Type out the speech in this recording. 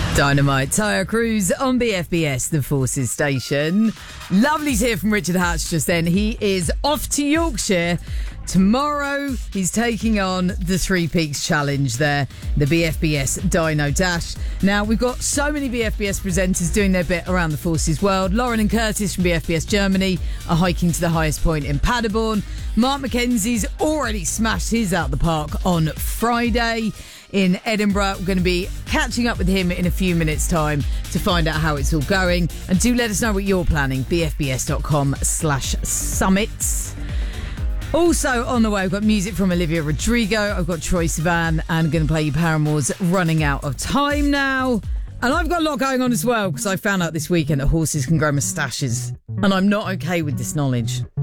Dynamite, Tyre Cruise on BFBS, the Forces station. Lovely to hear from Richard Hatch just then. He is off to Yorkshire. Tomorrow, he's taking on the Three Peaks Challenge there, the BFBS Dyno Dash. Now, we've got so many BFBS presenters doing their bit around the Forces world. Lauren and Curtis from BFBS Germany are hiking to the highest point in Paderborn. Mark McKenzie's already smashed his out the park on Friday in Edinburgh. We're going to be catching up with him in a few minutes' time to find out how it's all going. And do let us know what you're planning, bfbs.com/summits. Also on the way, I've got music from Olivia Rodrigo. I've got Troye Sivan and going to play you Paramore's Running Out of Time now. And I've got a lot going on as well because I found out this weekend that horses can grow moustaches. And I'm not okay with this knowledge.